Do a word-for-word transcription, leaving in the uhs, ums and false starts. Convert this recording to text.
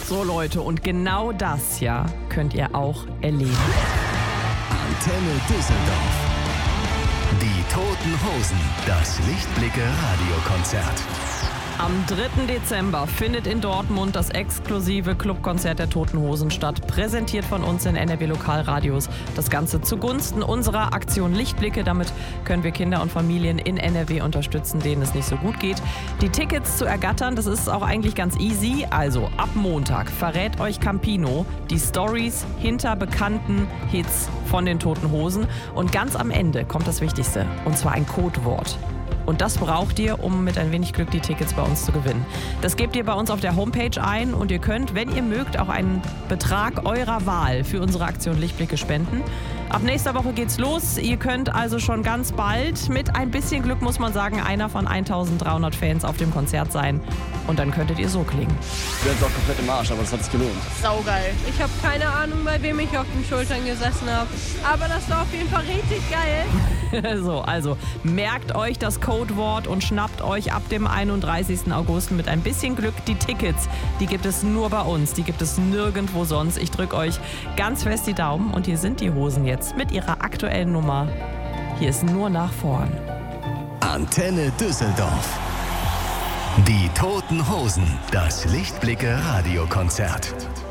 So Leute, und genau das ja könnt ihr auch erleben. Antenne Düsseldorf. Die Toten Hosen, das Lichtblicke-Radiokonzert. Am dritten Dezember findet in Dortmund das exklusive Clubkonzert der Toten Hosen statt, präsentiert von uns in N R W Lokalradios. Das Ganze zugunsten unserer Aktion Lichtblicke. Damit können wir Kinder und Familien in N R W unterstützen, denen es nicht so gut geht. Die Tickets zu ergattern, das ist auch eigentlich ganz easy. Also ab Montag verrät euch Campino die Stories hinter bekannten Hits von den Toten Hosen. Und ganz am Ende kommt das Wichtigste, und zwar ein Codewort. Und das braucht ihr, um mit ein wenig Glück die Tickets bei uns zu gewinnen. Das gebt ihr bei uns auf der Homepage ein und ihr könnt, wenn ihr mögt, auch einen Betrag eurer Wahl für unsere Aktion Lichtblicke spenden. Ab nächster Woche geht's los. Ihr könnt also schon ganz bald mit ein bisschen Glück, muss man sagen, einer von eintausenddreihundert Fans auf dem Konzert sein. Und dann könntet ihr so klingen. Ich bin jetzt auch komplett im Arsch, aber das hat sich gelohnt. Saugeil. Ich habe keine Ahnung, bei wem ich auf den Schultern gesessen habe. Aber das war auf jeden Fall richtig geil. So, also merkt euch das Codewort und schnappt euch ab dem einunddreißigsten August mit ein bisschen Glück die Tickets. Die gibt es nur bei uns, die gibt es nirgendwo sonst. Ich drücke euch ganz fest die Daumen und hier sind die Hosen jetzt mit ihrer aktuellen Nummer. Hier ist nur nach vorn. Antenne Düsseldorf. Die Toten Hosen, das Lichtblicke-Radiokonzert.